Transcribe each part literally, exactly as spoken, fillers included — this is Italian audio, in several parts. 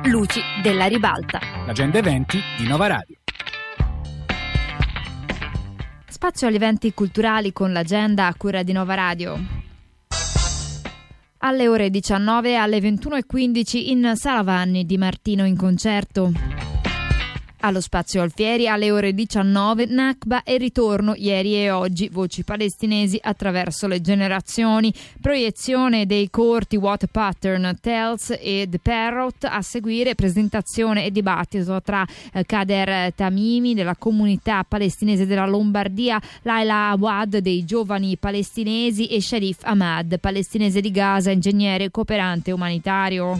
Luci della ribalta. L'agenda eventi di Nova Radio. Spazio agli eventi culturali con l'agenda a cura di Nova Radio. Alle ore diciannove e alle ventuno e quindici in Sala Vanni di Martino in concerto. Allo Spazio Alfieri alle ore diciannove Nakba e ritorno ieri e oggi, voci palestinesi attraverso le generazioni, proiezione dei corti What Pattern Tells e The Parrot, a seguire presentazione e dibattito tra eh, Kader Tamimi della comunità palestinese della Lombardia, Laila Awad dei giovani palestinesi e Sharif Ahmad, palestinese di Gaza, ingegnere cooperante umanitario.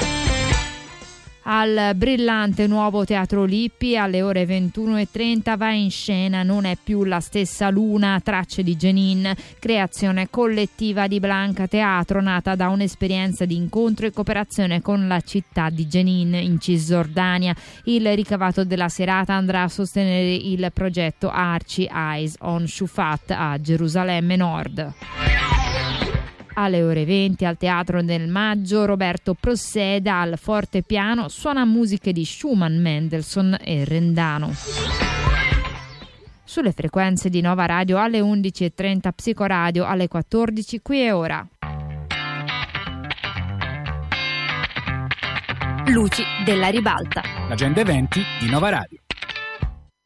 Al brillante nuovo Teatro Lippi alle ore ventuno e trenta va in scena Non è più la stessa luna, tracce di Jenin, creazione collettiva di Blanca Teatro nata da un'esperienza di incontro e cooperazione con la città di Jenin in Cisgiordania. Il ricavato della serata andrà a sostenere il progetto Archie Eyes on Shufat a Gerusalemme Nord. Alle ore venti al Teatro del Maggio Roberto Prosseda al fortepiano suona musiche di Schumann, Mendelssohn e Rendano. Sulle frequenze di Nova Radio alle undici e trenta Psicoradio, alle quattordici Qui e Ora. Luci della ribalta. L'agenda eventi di Nova Radio.